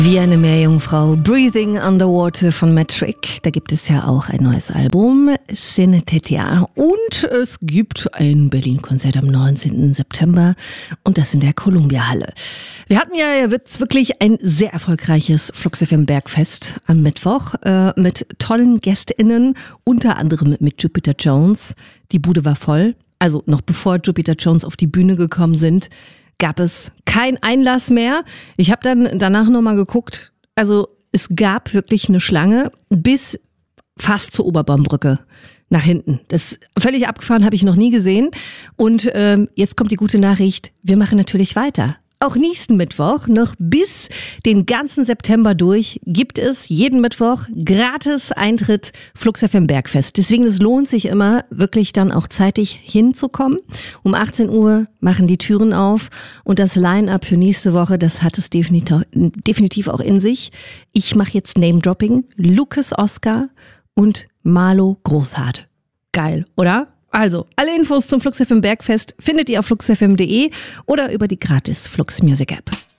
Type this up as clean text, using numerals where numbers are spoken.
Wie eine Meerjungfrau, Breathing Underwater von Metric. Da gibt es ja auch ein neues Album, Synesthesia. Und es gibt ein Berlin-Konzert am 19. September und das in der Columbia-Halle. Wir hatten ja jetzt wirklich ein sehr erfolgreiches Flux FM Bergfest am Mittwoch mit tollen GästInnen, unter anderem mit Jupiter Jones. Die Bude war voll, also noch bevor Jupiter Jones auf die Bühne gekommen sind, gab es kein Einlass mehr. Ich habe dann danach nochmal geguckt. Also es gab wirklich eine Schlange bis fast zur Oberbaumbrücke nach hinten. Das völlig abgefahren, habe ich noch nie gesehen. Und jetzt kommt die gute Nachricht. Wir machen natürlich weiter. Auch nächsten Mittwoch, noch bis den ganzen September durch, gibt es jeden Mittwoch gratis Eintritt Flux FM Bergfest. Deswegen, es lohnt sich immer, wirklich dann auch zeitig hinzukommen. Um 18 Uhr machen die Türen auf und das Line-Up für nächste Woche, das hat es definitiv auch in sich. Ich mache jetzt Name-Dropping, Lukas Oscar und Marlo Großhardt. Geil, oder? Also, alle Infos zum Flux FM Bergfest findet ihr auf fluxfm.de oder über die gratis Flux Music App.